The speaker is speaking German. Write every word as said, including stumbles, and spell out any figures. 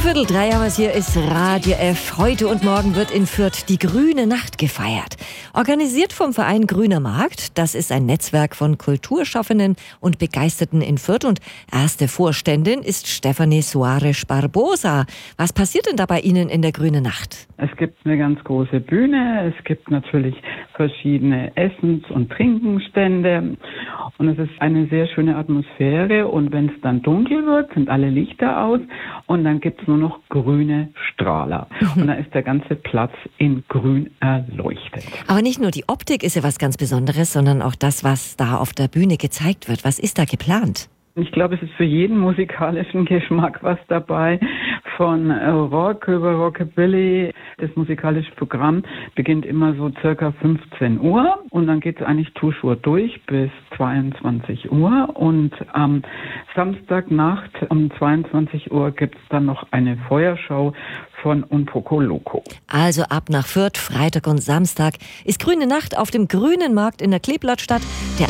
Viertel drei haben wir es, hier ist Radio F. Heute und morgen wird in Fürth die Grüne Nacht gefeiert. Organisiert vom Verein Grüner Markt. Das ist ein Netzwerk von Kulturschaffenden und Begeisterten in Fürth. Und erste Vorständin ist Stefanie Soares-Barbosa. Was passiert denn da bei Ihnen in der Grünen Nacht? Es gibt eine ganz große Bühne. Es gibt natürlich verschiedene Essens- und Trinkenstände. Und es ist eine sehr schöne Atmosphäre. Und wenn es dann dunkel wird, sind alle Lichter aus. Und dann gibt es nur noch grüne Strahler. Mhm. Und dann ist der ganze Platz in grün erleuchtet. Aber nicht nur die Optik ist ja was ganz Besonderes, sondern auch das, was da auf der Bühne gezeigt wird. Was ist da geplant? Ich glaube, es ist für jeden musikalischen Geschmack was dabei. Von Rock über Rockabilly. Das musikalische Programm beginnt immer so circa fünfzehn Uhr und dann geht es eigentlich toujours durch bis zweiundzwanzig Uhr. Und am Samstagnacht um zweiundzwanzig Uhr gibt es dann noch eine Feuershow von Un Poco Loco. Also ab nach Fürth, Freitag und Samstag ist Grüne Nacht auf dem Grünen Markt in der Kleeblattstadt. Der